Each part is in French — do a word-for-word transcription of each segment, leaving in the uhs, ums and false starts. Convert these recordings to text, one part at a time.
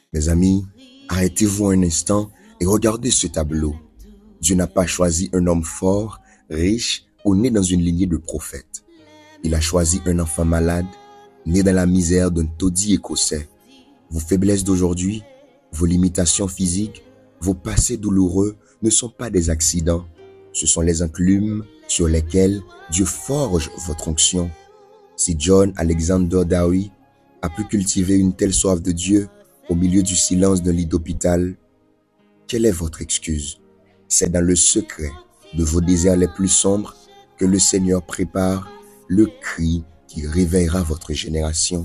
Mes amis, arrêtez-vous un instant et regardez ce tableau. Dieu n'a pas choisi un homme fort, riche ou né dans une lignée de prophètes. Il a choisi un enfant malade, né dans la misère d'un taudis écossais. Vos faiblesses d'aujourd'hui, vos limitations physiques, vos passés douloureux ne sont pas des accidents. Ce sont les enclumes sur lesquels Dieu forge votre onction. Si John Alexander Dowie a pu cultiver une telle soif de Dieu au milieu du silence d'un lit d'hôpital, quelle est votre excuse? C'est dans le secret de vos désirs les plus sombres que le Seigneur prépare le cri qui réveillera votre génération.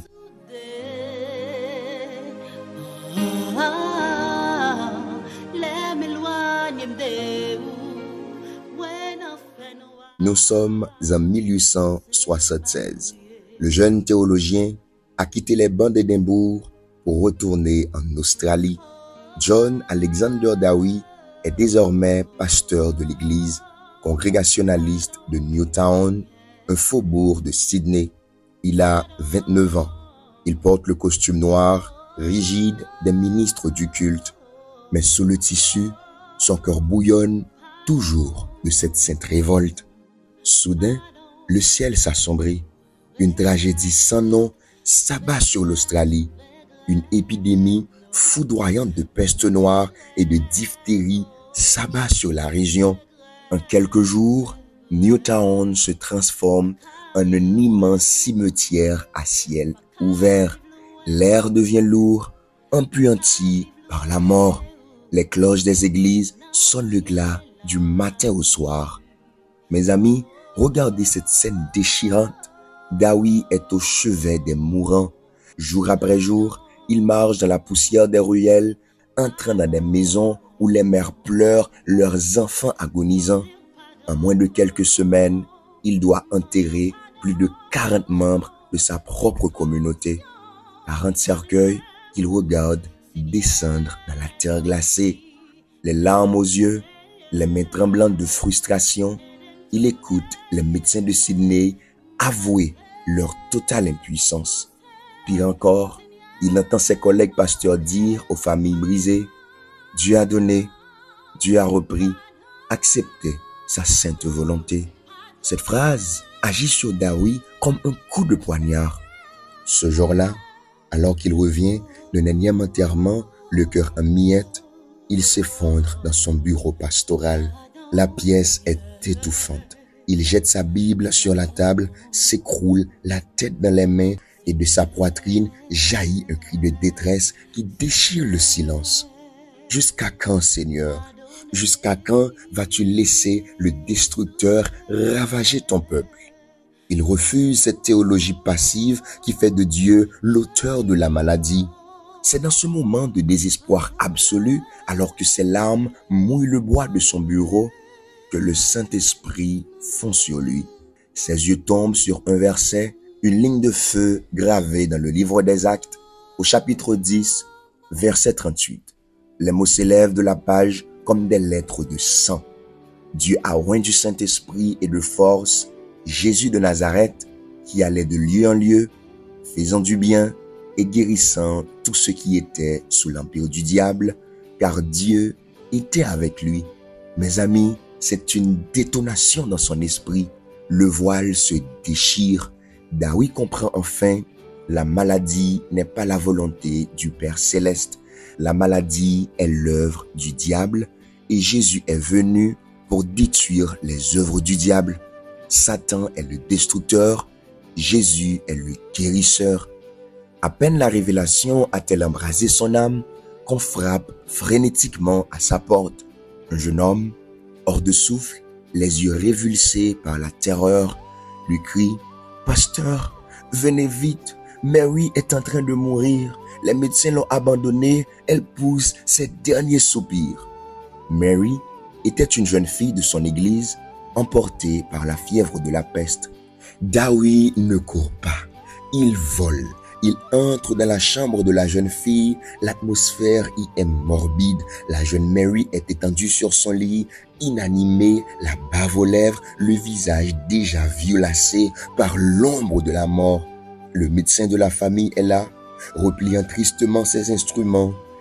Nous sommes en mille huit cent soixante-seize. Le jeune théologien a quitté les bancs d'Édimbourg pour retourner en Australie. John Alexander Dowie est désormais pasteur de l'église congrégationaliste de Newtown, un faubourg de Sydney. Il a vingt-neuf ans. Il porte le costume noir, rigide des ministres du culte. Mais sous le tissu, son cœur bouillonne toujours de cette sainte révolte. Soudain, le ciel s'assombrit. Une tragédie sans nom s'abat sur l'Australie. Une épidémie foudroyante de peste noire et de diphtérie s'abat sur la région. En quelques jours, Newtown se transforme en un immense cimetière à ciel ouvert. L'air devient lourd, empuanti par la mort. Les cloches des églises sonnent le glas du matin au soir. Mes amis, regardez cette scène déchirante. Dowie est au chevet des mourants. Jour après jour, il marche dans la poussière des ruelles, entrant dans des maisons où les mères pleurent leurs enfants agonisants. En moins de quelques semaines, il doit enterrer plus de quarante membres de sa propre communauté. quarante cercueils qu'il regarde descendre dans la terre glacée. Les larmes aux yeux, les mains tremblantes de frustration, il écoute les médecins de Sydney avouer leur totale impuissance. Pire encore, il entend ses collègues pasteurs dire aux familles brisées, « Dieu a donné, Dieu a repris, acceptez sa sainte volonté. » Cette phrase agit sur Dowie comme un coup de poignard. Ce jour-là, alors qu'il revient d'un énième enterrement, le cœur en miettes, il s'effondre dans son bureau pastoral. La pièce est étouffante. Il jette sa Bible sur la table, s'écroule, la tête dans les mains, et de sa poitrine jaillit un cri de détresse qui déchire le silence. Jusqu'à quand, Seigneur? Jusqu'à quand vas-tu laisser le destructeur ravager ton peuple? Il refuse cette théologie passive qui fait de Dieu l'auteur de la maladie. C'est dans ce moment de désespoir absolu, alors que ses larmes mouillent le bois de son bureau, que le Saint-Esprit fond sur lui. Ses yeux tombent sur un verset, une ligne de feu gravée dans le livre des Actes, au chapitre dix, verset trente-huit. Les mots s'élèvent de la page comme des lettres de sang. Dieu a oint du Saint-Esprit et de force Jésus de Nazareth, qui allait de lieu en lieu, faisant du bien et guérissant tout ce qui était sous l'empire du diable, car Dieu était avec lui. Mes amis, c'est une détonation dans son esprit. Le voile se déchire. Dowie comprend enfin, la maladie n'est pas la volonté du Père céleste. La maladie est l'œuvre du diable et Jésus est venu pour détruire les œuvres du diable. Satan est le destructeur, Jésus est le guérisseur. À peine la révélation a-t-elle embrasé son âme qu'on frappe frénétiquement à sa porte. Un jeune homme, hors de souffle, les yeux révulsés par la terreur, lui crie « Pasteur, venez vite, Mary est en train de mourir. Les médecins l'ont abandonnée, elle pousse ses derniers soupirs. » Mary était une jeune fille de son église, emportée par la fièvre de la peste. Dowie ne court pas, il vole. Il entre dans la chambre de la jeune fille, l'atmosphère y est morbide. La jeune Mary est étendue sur son lit, inanimée, la bave aux lèvres, le visage déjà violacé par l'ombre de la mort. Le médecin de la famille est là, repliant tristement ses instruments,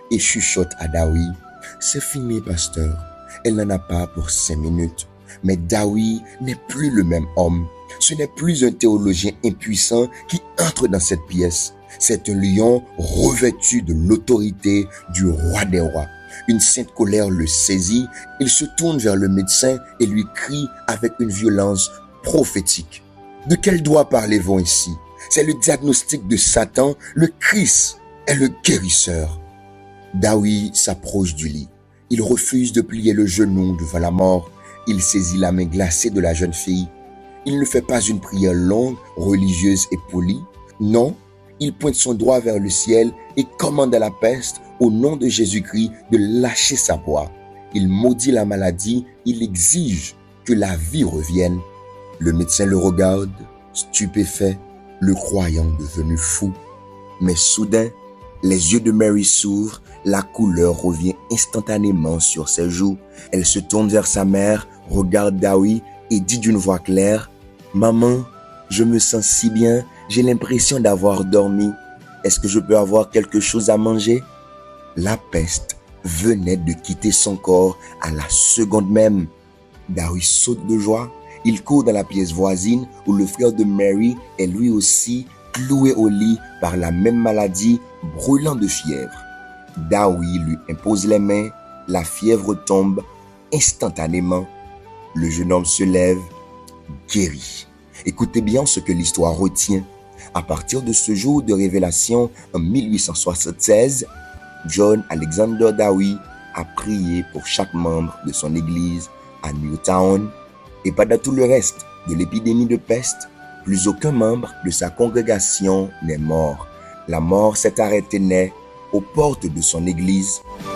et chuchote à Dawi. C'est fini, pasteur. Elle n'en a pas pour cinq minutes. Mais Dawi n'est plus le même homme. Ce n'est plus un théologien impuissant qui entre dans cette pièce. C'est un lion revêtu de l'autorité du roi des rois. Une sainte colère le saisit. Il se tourne vers le médecin et lui crie avec une violence prophétique. De quel doigt parlez-vous ici? C'est le diagnostic de Satan. Le Christ est le guérisseur. Dawi s'approche du lit. Il refuse de plier le genou devant la mort. Il saisit la main glacée de la jeune fille. Il ne fait pas une prière longue, religieuse et polie. Non, il pointe son doigt vers le ciel et commande à la peste, au nom de Jésus-Christ, de lâcher sa proie. Il maudit la maladie, il exige que la vie revienne. Le médecin le regarde, stupéfait, le croyant devenu fou. Mais soudain, les yeux de Mary s'ouvrent, la couleur revient instantanément sur ses joues. Elle se tourne vers sa mère, regarde Dawi et dit d'une voix claire, « Maman, je me sens si bien, j'ai l'impression d'avoir dormi. Est-ce que je peux avoir quelque chose à manger ?» La peste venait de quitter son corps à la seconde même. Dawi saute de joie. Il court dans la pièce voisine où le frère de Mary est lui aussi cloué au lit par la même maladie, brûlant de fièvre. Dawi lui impose les mains, la fièvre tombe instantanément. Le jeune homme se lève, guéri. Écoutez bien ce que l'histoire retient. À partir de ce jour de révélation en mille huit cent soixante-seize, John Alexander Dawi a prié pour chaque membre de son église à Newtown. Et pendant tout le reste de l'épidémie de peste, plus aucun membre de sa congrégation n'est mort. La mort s'est arrêtée net aux portes de son église.